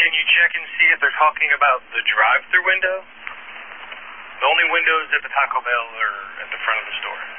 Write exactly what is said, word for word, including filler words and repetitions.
Can you check and see if they're talking about the drive-through window? The only windows at the Taco Bell are at the front of the store.